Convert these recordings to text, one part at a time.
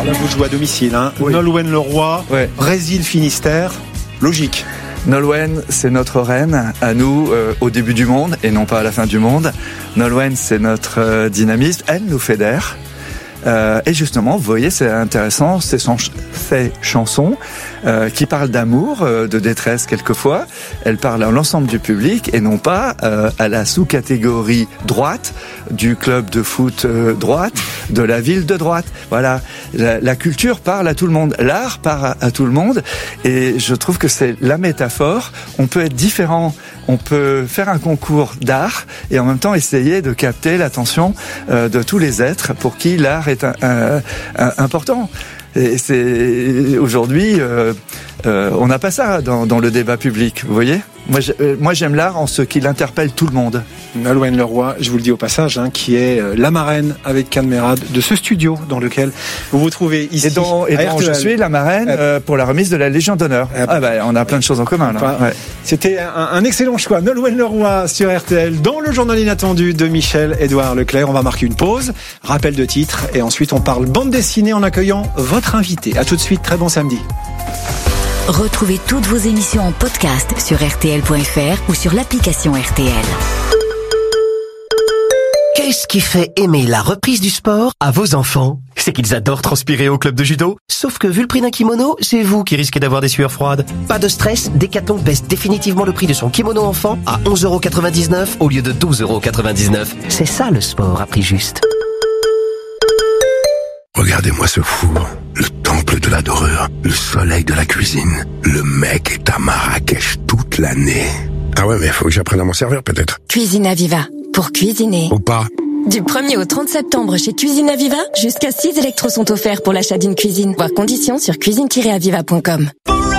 Là, vous jouez à domicile, hein. Oui. Nolwenn-le-Roi, Ouais. Brésil, Finistère, logique. Nolwenn, c'est notre reine, à nous, au début du monde, et non pas à la fin du monde. Nolwenn, c'est notre dynamisme, elle nous fédère. Et justement, vous voyez, c'est intéressant, ces chansons qui parlent d'amour, de détresse quelquefois. Elles parlent à l'ensemble du public et non pas à la sous-catégorie droite du club de foot droite, de la ville de droite. Voilà, la culture parle à tout le monde, l'art parle à tout le monde, et je trouve que c'est la métaphore. On peut être différent, on peut faire un concours d'art et en même temps essayer de capter l'attention de tous les êtres pour qui l'art est important. Et c'est aujourd'hui, on n'a pas ça dans le débat public, vous voyez. Moi, j'aime l'art en ce qu'il interpelle tout le monde. Nolwenn-le-Roi, je vous le dis au passage, hein, qui est la marraine avec Can Merad de ce studio dans lequel vous vous trouvez ici. Et dont je suis la marraine pour la remise de la Légion d'honneur. On a plein de choses en commun là. Ouais. C'était un excellent choix. Nolwenn-le-Roi sur RTL dans le journal inattendu de Michel-Édouard Leclerc. On va marquer une pause, rappel de titre, et ensuite on parle bande dessinée en accueillant votre invité. À tout de suite, très bon samedi. Retrouvez toutes vos émissions en podcast sur rtl.fr ou sur l'application RTL. Qu'est-ce qui fait aimer la reprise du sport à vos enfants? C'est qu'ils adorent transpirer au club de judo. Sauf que vu le prix d'un kimono, c'est vous qui risquez d'avoir des sueurs froides. Pas de stress, Decathlon baisse définitivement le prix de son kimono enfant à 11,99€ au lieu de 12,99€. C'est ça le sport à prix juste. Regardez-moi ce four, le temple de la dorure, le soleil de la cuisine. Le mec est à Marrakech toute l'année. Ah ouais, mais faut que j'apprenne à m'en servir peut-être. Cuisine Aviva, pour cuisiner. Ou pas. Du 1er au 30 septembre chez Cuisine Aviva, jusqu'à 6 électros sont offerts pour l'achat d'une cuisine. Voir conditions sur cuisine-aviva.com.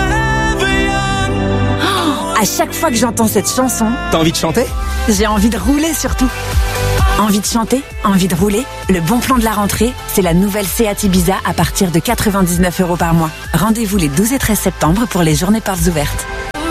À chaque fois que j'entends cette chanson, T'as envie de chanter? j'ai envie de rouler surtout. Envie de chanter, envie de rouler. Le bon plan de la rentrée, c'est la nouvelle Seat Ibiza à partir de 99€ par mois. Rendez-vous les 12 et 13 septembre pour les journées portes ouvertes.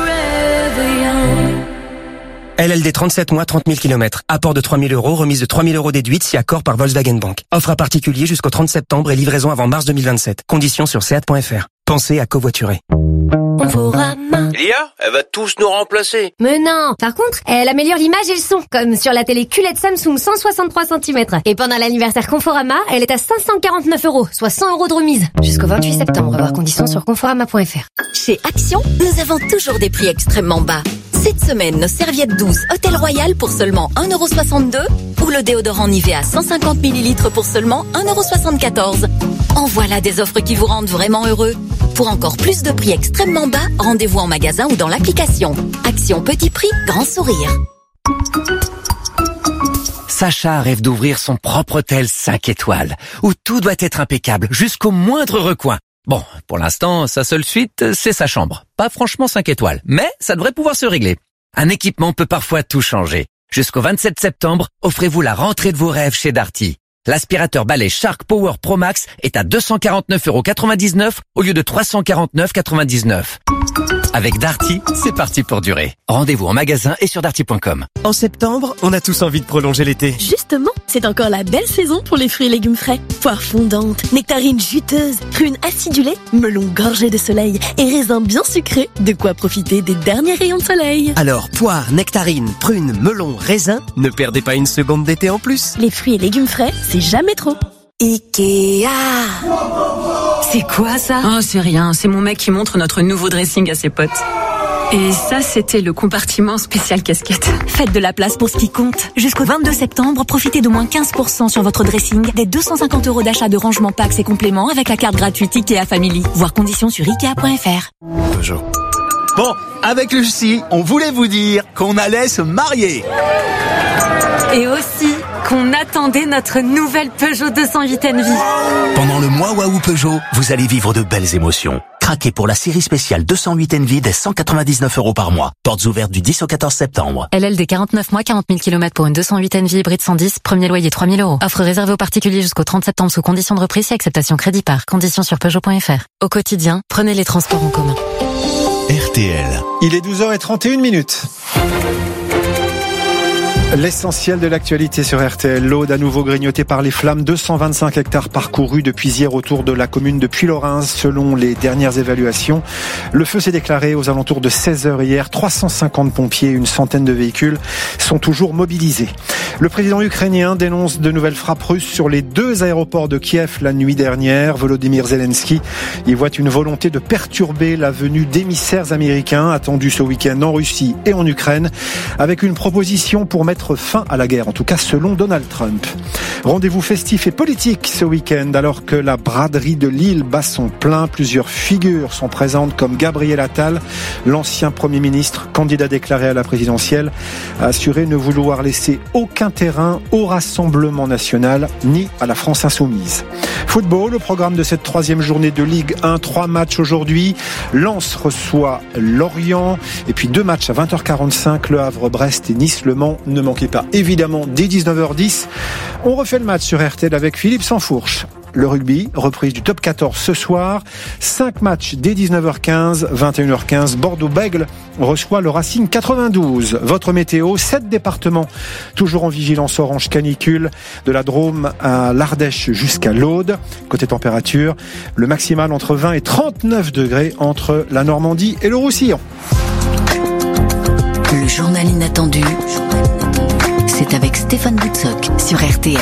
LLD 37 mois, 30 000 km. Apport de 3 000€, remise de 3 000€ déduite si accord par Volkswagen Bank. Offre à particulier jusqu'au 30 septembre et livraison avant mars 2027. Conditions sur seat.fr. Pensez à covoiturer. Lia, elle va tous nous remplacer. Mais non. Par contre, elle améliore l'image et le son, comme sur la télé QLED Samsung 163 cm. Et pendant l'anniversaire Conforama, elle est à 549€, soit 100€ de remise. Jusqu'au 28 septembre, voir conditions sur conforama.fr. Chez Action, nous avons toujours des prix extrêmement bas. Cette semaine, nos serviettes douces Hôtel Royal pour seulement 1,62€ ou le déodorant Nivea 150 ml pour seulement 1,74€. En voilà des offres qui vous rendent vraiment heureux. Pour encore plus de prix extrêmement bas, rendez-vous en magasin ou dans l'application. Action petit prix, grand sourire. Sacha rêve d'ouvrir son propre hôtel 5 étoiles, où tout doit être impeccable, jusqu'au moindre recoin. Bon, pour l'instant, sa seule suite, c'est sa chambre. Pas franchement 5 étoiles, mais ça devrait pouvoir se régler. Un équipement peut parfois tout changer. Jusqu'au 27 septembre, offrez-vous la rentrée de vos rêves chez Darty. L'aspirateur balai Shark Power Pro Max est à 249,99€ au lieu de 349,99€. Avec Darty, c'est parti pour durer. Rendez-vous en magasin et sur darty.com. En septembre, on a tous envie de prolonger l'été. Justement, c'est encore la belle saison pour les fruits et légumes frais. Poires fondantes, nectarines juteuses, prunes acidulées, melons gorgés de soleil et raisins bien sucrés. De quoi profiter des derniers rayons de soleil. Alors, poires, nectarines, prunes, melons, raisins, ne perdez pas une seconde d'été en plus. Les fruits et légumes frais, c'est jamais trop. Ikea. C'est quoi ça? Oh, c'est rien. C'est mon mec qui montre notre nouveau dressing à ses potes. Et ça, c'était le compartiment spécial casquette. Faites de la place pour ce qui compte. Jusqu'au 22 septembre, profitez de moins 15% sur votre dressing, des 250€ d'achat de rangement packs et compléments avec la carte gratuite Ikea Family. Voir conditions sur Ikea.fr. Peugeot. Bon, avec Lucie, on voulait vous dire qu'on allait se marier. Et aussi qu'on attendait notre nouvelle Peugeot 208 Envy. Pendant le mois Waouh Peugeot, vous allez vivre de belles émotions. Craquez pour la série spéciale 208 Envy dès 199€ par mois. Portes ouvertes du 10 au 14 septembre. LLD 49 mois, 40 000 km pour une 208 Envy hybride 110, premier loyer 3 000€. Offre réservée aux particuliers jusqu'au 30 septembre sous condition de reprise et acceptation crédit par. Conditions sur Peugeot.fr. Au quotidien, prenez les transports en commun. RTL. Il est 12h31. L'essentiel de l'actualité sur RTL. L'Aude à nouveau grignotée par les flammes. 225 hectares parcourus depuis hier autour de la commune de Puylaurens. Selon les dernières évaluations, le feu s'est déclaré aux alentours de 16h hier. 350 pompiers et une centaine de véhicules sont toujours mobilisés. Le président ukrainien dénonce de nouvelles frappes russes sur les 2 aéroports de Kiev la nuit dernière. Volodymyr Zelensky y voit une volonté de perturber la venue d'émissaires américains attendus ce week-end en Russie et en Ukraine, avec une proposition pour mettre fin à la guerre, en tout cas selon Donald Trump. Rendez-vous festif et politique ce week-end, alors que la braderie de Lille bat son plein. Plusieurs figures sont présentes, comme Gabriel Attal, l'ancien Premier ministre, candidat déclaré à la présidentielle, a assuré ne vouloir laisser aucun terrain au Rassemblement national ni à la France insoumise. Football, au programme de cette 3e journée de Ligue 1, 3 matchs aujourd'hui. Lens reçoit Lorient, et puis 2 matchs à 20h45, Le Havre, Brest et Nice, Le Mans. Ne manquez pas, évidemment, dès 19h10. On refait le match sur RTL avec Philippe Sansfourche. Le rugby, reprise du top 14 ce soir. 5 matchs dès 19h15, 21h15. Bordeaux-Bègles reçoit le Racing 92. Votre météo, 7 départements toujours en vigilance orange canicule, de la Drôme à l'Ardèche jusqu'à l'Aude. Côté température, le maximal entre 20 et 39 degrés entre la Normandie et le Roussillon. Le journal inattendu, c'est avec Stéphane Boutsock sur RTL.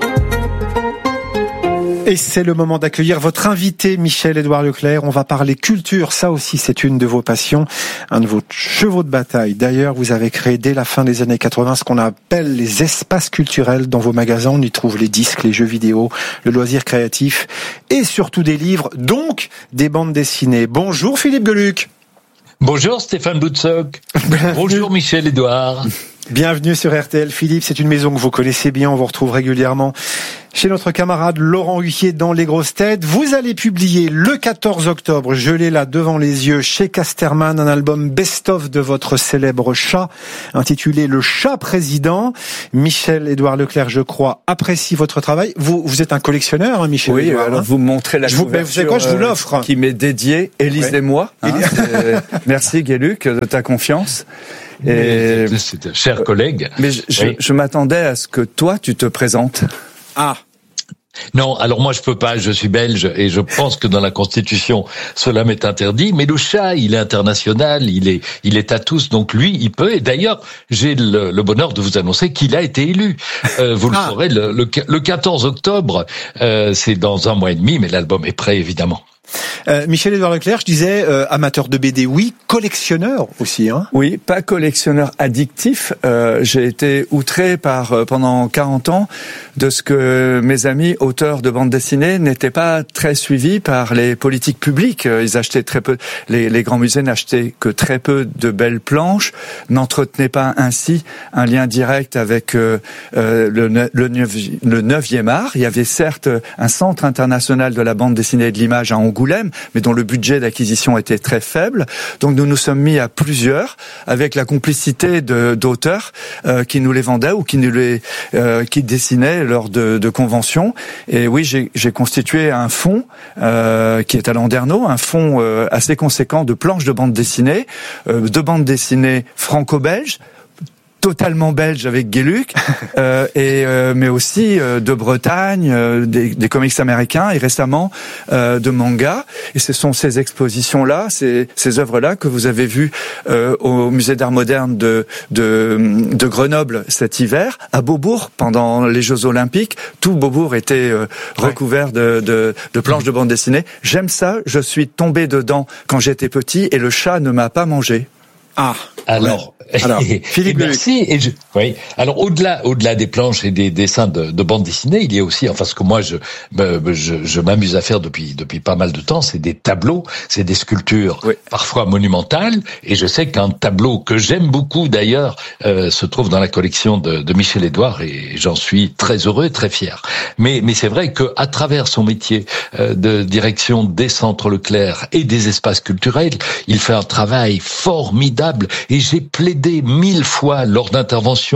Et c'est le moment d'accueillir votre invité, Michel-Édouard Leclerc. On va parler culture, ça aussi c'est une de vos passions, un de vos chevaux de bataille. D'ailleurs, vous avez créé dès la fin des années 80 ce qu'on appelle les espaces culturels dans vos magasins. On y trouve les disques, les jeux vidéo, le loisir créatif et surtout des livres, donc des bandes dessinées. Bonjour Philippe Geluck. Bonjour Stéphane Boutsock. Bonjour Michel-Édouard. Bienvenue sur RTL. Philippe, c'est une maison que vous connaissez bien, on vous retrouve régulièrement chez notre camarade Laurent Huissier dans Les Grosses Têtes. Vous allez publier le 14 octobre, je l'ai là devant les yeux, chez Casterman, un album best-of de votre célèbre chat, intitulé Le Chat Président. Michel-Édouard Leclerc, je crois, apprécie votre travail. Vous êtes un collectionneur, hein, Michel-Édouard. Oui, alors vous me montrez la couverture, vous savez quoi, je vous l'offre. Qui m'est dédiée, Élisez-moi. Hein, merci Geluck de ta confiance. Et c'est un cher collègue. Mais je m'attendais à ce que toi, tu te présentes. Ah. Non, alors moi je peux pas, je suis belge et je pense que dans la Constitution cela m'est interdit, mais le chat il est international, il est à tous, donc lui il peut, et d'ailleurs j'ai le bonheur de vous annoncer qu'il a été élu. Vous le saurez le 14 octobre, c'est dans 1 mois et demi, mais l'album est prêt évidemment. Michel-Édouard Leclerc, je disais amateur de BD, oui, collectionneur aussi, hein. Oui, pas collectionneur addictif. J'ai été outré pendant 40 ans de ce que mes amis auteurs de bande dessinée n'étaient pas très suivis par les politiques publiques. Ils achetaient très peu, les grands musées n'achetaient que très peu de belles planches, n'entretenaient pas ainsi un lien direct avec le 9e art. Il y avait certes un centre international de la bande dessinée et de l'image à Angoulême, mais dont le budget d'acquisition était très faible. Donc nous nous sommes mis à plusieurs, avec la complicité d'auteurs qui nous les vendaient ou qui dessinaient lors de conventions. Et oui, j'ai constitué un fonds qui est à Landerneau, un fonds assez conséquent de planches de bande dessinée, franco-belges, totalement belge avec Geluck, mais aussi de Bretagne, des comics américains et récemment de manga. Et ce sont ces expositions-là, ces œuvres-là que vous avez vues au Musée d'Art Moderne de Grenoble cet hiver, à Beaubourg pendant les Jeux Olympiques. Tout Beaubourg était recouvert de planches de bande dessinée. J'aime ça, je suis tombé dedans quand j'étais petit et le chat ne m'a pas mangé. Ah. Alors, Philippe, merci. Oui. Alors, au-delà des planches et des dessins de bande dessinée, il y a aussi, enfin, ce que moi je m'amuse à faire depuis pas mal de temps, c'est des tableaux, c'est des sculptures, parfois monumentales. Et je sais qu'un tableau que j'aime beaucoup d'ailleurs se trouve dans la collection de Michel-Édouard et j'en suis très heureux, très fier. Mais c'est vrai que à travers son métier de direction des centres Leclerc et des espaces culturels, il fait un travail formidable. Et j'ai plaidé 1000 fois lors d'interventions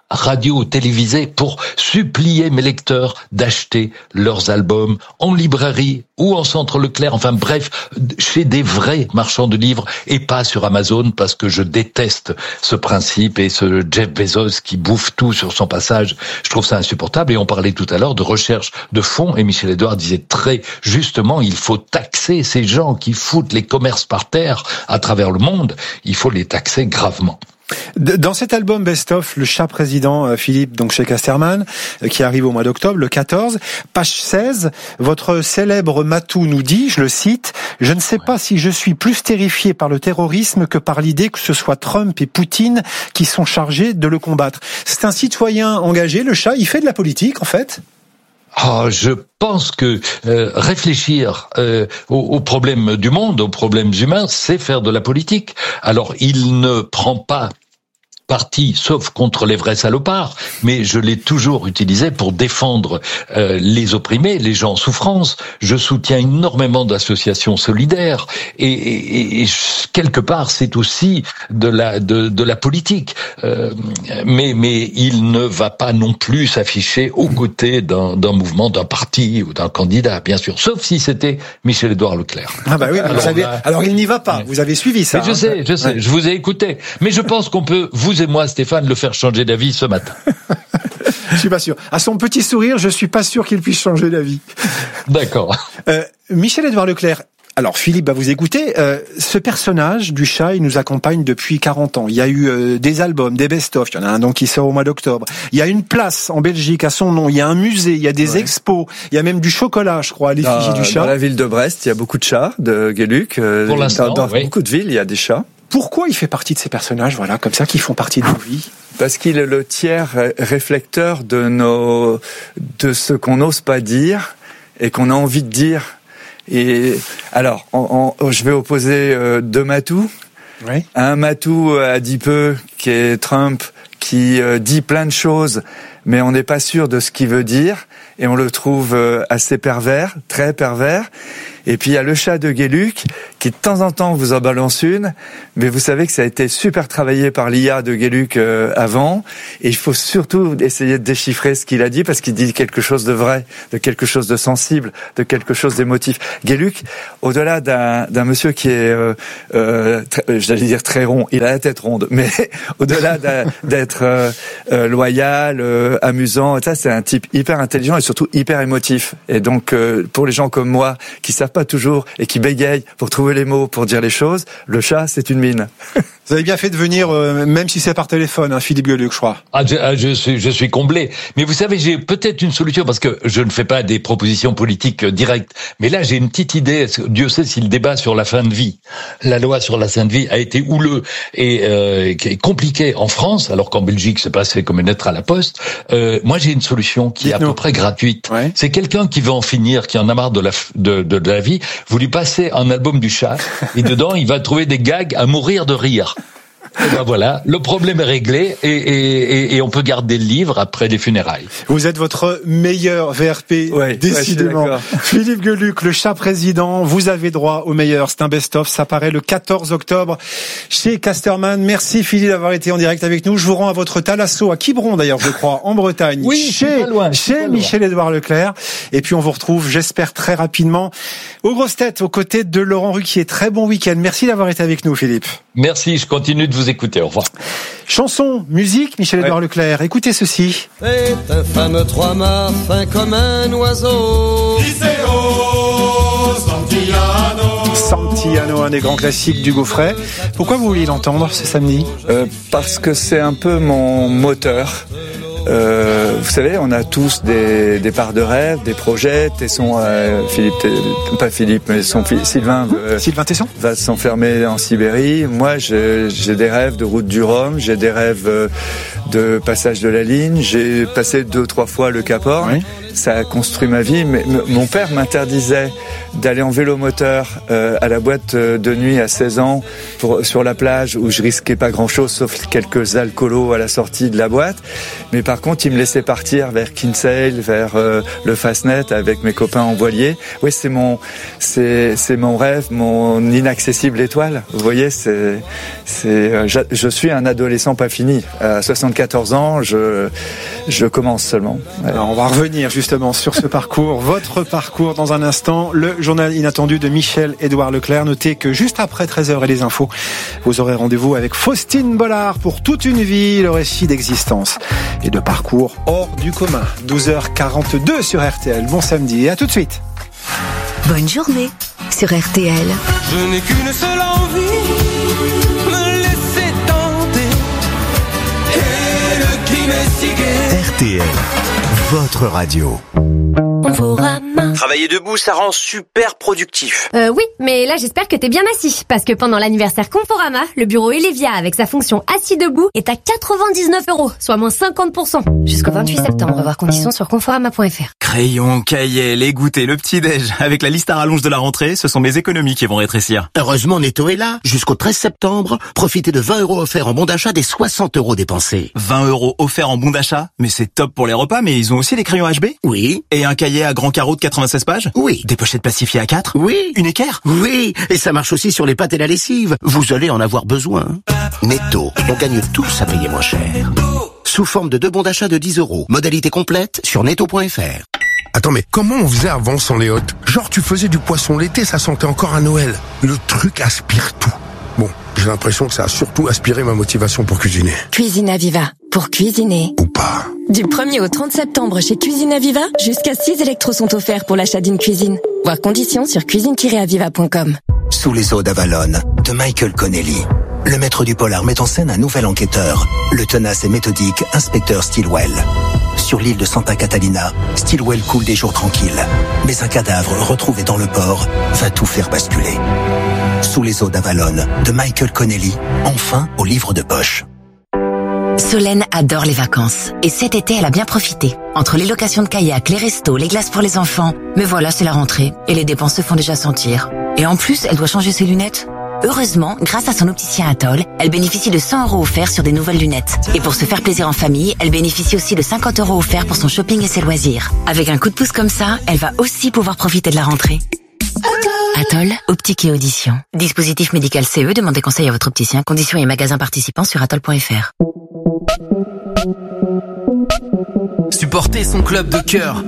radio, télévisée pour supplier mes lecteurs d'acheter leurs albums en librairie ou en centre Leclerc, enfin bref, chez des vrais marchands de livres et pas sur Amazon, parce que je déteste ce principe et ce Jeff Bezos qui bouffe tout sur son passage. Je trouve ça insupportable. Et on parlait tout à l'heure de recherche de fonds, et Michel Edouard disait très justement, il faut taxer ces gens qui foutent les commerces par terre à travers le monde. Il faut les taxer gravement. Dans cet album Best of, le chat président Philippe, donc chez Casterman, qui arrive au mois d'octobre, le 14, page 16, votre célèbre Matou nous dit, je le cite, « Je ne sais pas si je suis plus terrifié par le terrorisme que par l'idée que ce soit Trump et Poutine qui sont chargés de le combattre. » C'est un citoyen engagé, le chat, il fait de la politique en fait. Je pense que réfléchir aux problèmes du monde, aux problèmes humains, c'est faire de la politique. Alors, il ne prend pas parti, sauf contre les vrais salopards, mais je l'ai toujours utilisé pour défendre les opprimés, les gens en souffrance. Je soutiens énormément d'associations solidaires et quelque part c'est aussi de la politique. Mais il ne va pas non plus s'afficher aux côtés d'un mouvement, d'un parti ou d'un candidat, bien sûr, sauf si c'était Michel-Édouard Leclerc. Ah bah oui, alors il n'y va pas. Vous avez suivi ça. Je sais, je vous ai écouté, mais je pense qu'on peut vous et moi, Stéphane, le faire changer d'avis ce matin. Je suis pas sûr. À son petit sourire, je suis pas sûr qu'il puisse changer d'avis. D'accord. Michel-Édouard Leclerc. Alors Philippe va vous écouter. Ce personnage du chat, il nous accompagne depuis 40 ans. Il y a eu des albums, des best-of. Il y en a un donc qui sort au mois d'octobre. Il y a une place en Belgique à son nom. Il y a un musée. Il y a des expos. Il y a même du chocolat, je crois, à l'effigie du chat. Dans la ville de Brest, il y a beaucoup de chats, de Gueluc. Pour l'instant, dans beaucoup de villes, il y a des chats. Pourquoi il fait partie de ces personnages, voilà, comme ça, qui font partie de nos vies? Parce qu'il est le tiers réflecteur de ce qu'on n'ose pas dire et qu'on a envie de dire. Et alors, je vais opposer deux Matous. Oui. Un Matou adipeux qui est Trump, qui dit plein de choses, mais on n'est pas sûr de ce qu'il veut dire, et on le trouve assez pervers, très pervers. Et puis il y a le chat de Gueluc, qui de temps en temps vous en balance une, mais vous savez que ça a été super travaillé par l'IA de Gueluc avant, et il faut surtout essayer de déchiffrer ce qu'il a dit, parce qu'il dit quelque chose de vrai, de quelque chose de sensible, de quelque chose d'émotif. Gueluc, au-delà d'un monsieur qui est, j'allais dire très rond, il a la tête ronde, mais au-delà d'être loyal, amusant, et ça, c'est un type hyper intelligent et surtout hyper émotif. Et donc, pour les gens comme moi, qui savent pas toujours et qui bégayent pour trouver les mots, pour dire les choses, le chat, c'est une mine. Vous avez bien fait de venir, même si c'est par téléphone, hein, Philippe Gueluc, je crois. Je suis comblé. Mais vous savez, j'ai peut-être une solution, parce que je ne fais pas des propositions politiques directes. Mais là, j'ai une petite idée. Dieu sait si le débat sur la fin de vie, la loi sur la fin de vie a été houleux et compliqué en France, alors qu'en Belgique, c'est passé comme une lettre à la poste. Moi, j'ai une solution qui est à peu près gratuite. Ouais. C'est quelqu'un qui veut en finir, qui en a marre de la vie. Vous lui passez un album du chat et dedans, il va trouver des gags à mourir de rire. Et ben voilà, le problème est réglé et on peut garder le livre après les funérailles. Vous êtes votre meilleur VRP, décidément. Ouais, Philippe Gueluc, le chat président, vous avez droit au meilleur. C'est un best-of, ça paraît le 14 octobre chez Casterman. Merci Philippe d'avoir été en direct avec nous. Je vous rends à votre Thalasso, à Quiberon d'ailleurs, je crois, en Bretagne, chez Michel-Édouard Leclerc. Et puis on vous retrouve, j'espère, très rapidement aux grosses têtes, aux côtés de Laurent Ruquier. Très bon week-end. Merci d'avoir été avec nous, Philippe. Merci, je continue de vous écouter. Au revoir. Chanson, musique, Michel-Édouard Leclerc. Écoutez ceci. C'est un fameux trois-mâts fin comme un oiseau. Santillano, un des grands classiques du Gaufret. Pourquoi vous vouliez l'entendre ce samedi ? Parce que c'est un peu mon moteur. Vous savez, on a tous des parts de rêve, des projets. Tesson, Sylvain Tesson va s'enfermer en Sibérie. Moi, j'ai des rêves de route du Rhum, j'ai des rêves de passage de la ligne. J'ai passé 2 ou 3 fois le Cap Horn. Oui. ça a construit ma vie. Mais mon père m'interdisait d'aller en vélomoteur à la boîte de nuit à 16 ans sur la plage où je risquais pas grand-chose sauf quelques alcoolos à la sortie de la boîte. Mais par contre, il me laissait partir vers Kinsale, vers le Fastnet avec mes copains en voilier. Oui, c'est mon rêve, mon inaccessible étoile. Vous voyez, je suis un adolescent pas fini. À 74 ans, je commence seulement. Ouais. Alors, on va revenir justement sur ce parcours, votre parcours dans un instant. Le journal inattendu de Michel-Édouard Leclerc. Notez que juste après 13h et les infos, vous aurez rendez-vous avec Faustine Bollard pour toute une vie, le récit d'existence et de parcours hors du commun. 12h42 sur RTL. Bon samedi et à tout de suite. Bonne journée sur RTL. Je n'ai qu'une seule envie, me laisser tenter. Et le crime est si gai. RTL, votre radio. Travailler debout, ça rend super productif. Oui, mais là j'espère que t'es bien assis, parce que pendant l'anniversaire Conforama, le bureau Elevia avec sa fonction assis debout est à 99 €, soit moins 50%. Jusqu'au 28 septembre, voir conditions sur conforama.fr. Crayon, cahier, les goûters, le petit-déj. Avec la liste à rallonge de la rentrée, ce sont mes économies qui vont rétrécir. Heureusement, Netto est là. Jusqu'au 13 septembre, profitez de 20 € offerts en bon d'achat des 60 € dépensés. 20 € offerts en bon d'achat? Mais c'est top pour les repas, mais ils ont aussi les crayons HB? Oui. Et un cahier à grand carreau de 96 pages? Oui. Des pochettes plastifiées A4? Oui. Une équerre? Oui. Et ça marche aussi sur les pâtes et la lessive. Vous allez en avoir besoin. Netto, on gagne tous à payer moins cher. Sous forme de 2 bons d'achat de 10 €. Modalité complète sur netto.fr. Attends, mais comment on faisait avant sans les hôtes? Genre, tu faisais du poisson l'été, ça sentait encore à Noël. Le truc aspire tout. Bon, j'ai l'impression que ça a surtout aspiré ma motivation pour cuisiner. Cuisine Aviva, pour cuisiner. Ou pas. Du 1er au 30 septembre chez Cuisine Aviva, jusqu'à 6 électros sont offerts pour l'achat d'une cuisine. Voir conditions sur cuisine-aviva.com. Sous les eaux d'Avalon, de Michael Connelly. Le maître du polar met en scène un nouvel enquêteur, le tenace et méthodique inspecteur Stilwell. Sur l'île de Santa Catalina, Stilwell coule des jours tranquilles. Mais un cadavre retrouvé dans le port va tout faire basculer. Sous les eaux d'Avalon, de Michael Connelly, enfin au livre de poche. Solène adore les vacances. Et cet été, elle a bien profité. Entre les locations de kayak, les restos, les glaces pour les enfants. Mais voilà, c'est la rentrée. Et les dépenses se font déjà sentir. Et en plus, elle doit changer ses lunettes. Heureusement, grâce à son opticien Atoll, elle bénéficie de 100 € offerts sur des nouvelles lunettes. Et pour se faire plaisir en famille, elle bénéficie aussi de 50 € offerts pour son shopping et ses loisirs. Avec un coup de pouce comme ça, elle va aussi pouvoir profiter de la rentrée. Atoll, optique et audition. Dispositif médical CE, demandez conseil à votre opticien. Conditions et magasins participants sur atoll.fr. Supporter son club de cœur.